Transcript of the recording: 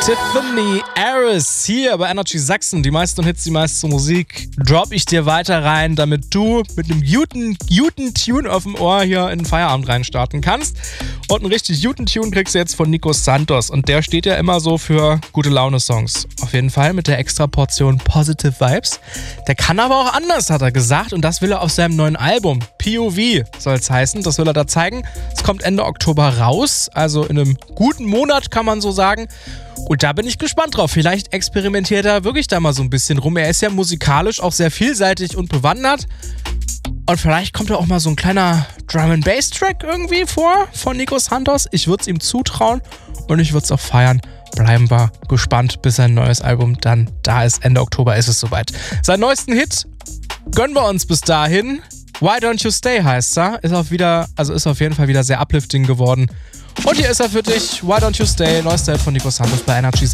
Tiffany Harris hier bei Energy Sachsen. Die meisten Hits, die meiste Musik drop ich dir weiter rein, damit du mit einem guten Tune auf dem Ohr hier in den Feierabend reinstarten kannst. Und einen richtig guten Tune kriegst du jetzt von Nico Santos. Und der steht ja immer so für gute Laune-Songs. Auf jeden Fall mit der extra Portion Positive Vibes. Der kann aber auch anders, hat er gesagt. Und das will er auf seinem neuen Album. POV soll es heißen. Das will er da zeigen. Es kommt Ende Oktober raus. Also in einem guten Monat, kann man so sagen. Und da bin ich gespannt drauf. Vielleicht experimentiert er wirklich da mal so ein bisschen rum. Er ist ja musikalisch auch sehr vielseitig und bewandert. Und vielleicht kommt da auch mal so ein kleiner Drum-and-Bass-Track irgendwie vor von Nico Santos. Ich würde es ihm zutrauen und ich würde es auch feiern. Bleiben wir gespannt, bis sein neues Album dann da ist. Ende Oktober ist es soweit. Seinen neuesten Hit gönnen wir uns bis dahin. Why Don't You Stay heißt er. Ist auf jeden Fall wieder sehr uplifting geworden. Und hier ist er für dich. Why Don't You Stay? Neuester Hit von Nico Santos bei Energy.